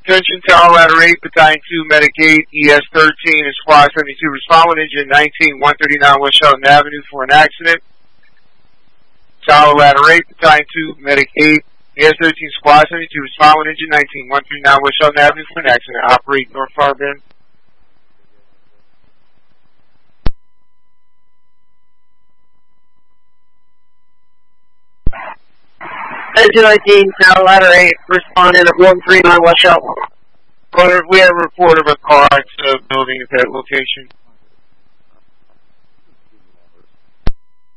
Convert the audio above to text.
Attention, Tower Ladder 8, Battalion 2, Medic 8, ES-13, and Squad 72. Respond with engine 19, 139 West Shelton Avenue for an accident. Tower Ladder 8, Battalion 2, Medic 8, ES-13, Squad 72. Respond with engine 19, 139 West Shelton Avenue for an accident. Operate North Farbin. Engine 19, Tower Ladder 8, responding at 139 West Shelton. We have a report of a car at the building at that location.